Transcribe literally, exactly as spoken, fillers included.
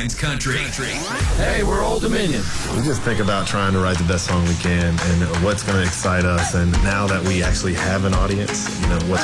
Dance Country. Hey, we're Old Dominion. We just think about trying to write the best song we can and what's going to excite us. And now that we actually have an audience, you know, what's